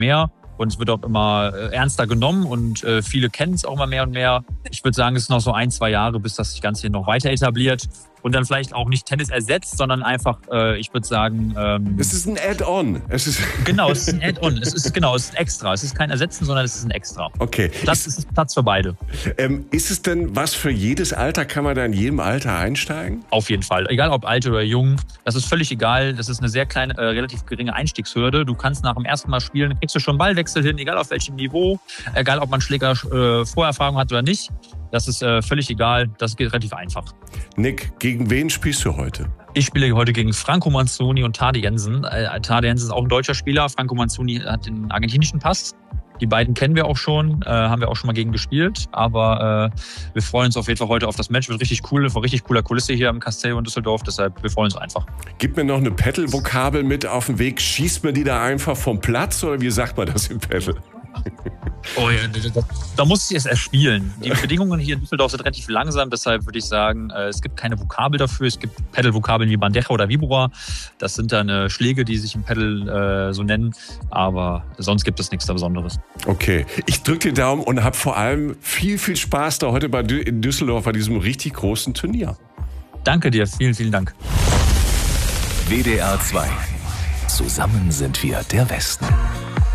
mehr. Und es wird auch immer ernster genommen und viele kennen es auch immer mehr und mehr. Ich würde sagen, es ist noch so 1-2 Jahre, bis das sich Ganze hier noch weiter etabliert. Und dann vielleicht auch nicht Tennis ersetzt, sondern einfach, ich würde sagen... es ist ein Add-on. Genau, es ist ein Add-on. Es ist extra. Es ist kein Ersetzen, sondern es ist ein Extra. Okay. Das ist Platz für beide. Ist es denn was für jedes Alter? Kann man da in jedem Alter einsteigen? Auf jeden Fall. Egal ob alt oder jung. Das ist völlig egal. Das ist eine sehr kleine, relativ geringe Einstiegshürde. Du kannst nach dem ersten Mal spielen, kriegst du schon Ballwechsel hin, egal auf welchem Niveau. Egal ob man Schläger Vorerfahrung hat oder nicht. Das ist völlig egal. Das geht relativ einfach. Nick, gegen wen spielst du heute? Ich spiele heute gegen Franco Manzoni und Tade Jensen. Tade Jensen ist auch ein deutscher Spieler. Franco Manzoni hat den argentinischen Pass. Die beiden kennen wir auch schon, haben wir auch schon mal gegen gespielt. Aber wir freuen uns auf jeden Fall heute auf das Match. Wird richtig cool, von richtig cooler Kulisse hier im Castello in Düsseldorf. Deshalb, wir freuen uns einfach. Gib mir noch eine Paddle-Vokabel mit auf den Weg. Schießt man die da einfach vom Platz oder wie sagt man das im Paddle? Oh ja, da muss ich es erspielen. Die Bedingungen hier in Düsseldorf sind relativ langsam, deshalb würde ich sagen, es gibt keine Vokabel dafür. Es gibt Pedal-Vokabeln wie Bandeja oder Vibora. Das sind dann Schläge, die sich im Pedal so nennen, aber sonst gibt es nichts da Besonderes. Okay, ich drücke den Daumen und habe vor allem viel, viel Spaß da heute in Düsseldorf bei diesem richtig großen Turnier. Danke dir, vielen, vielen Dank. WDR 2. Zusammen sind wir der Westen.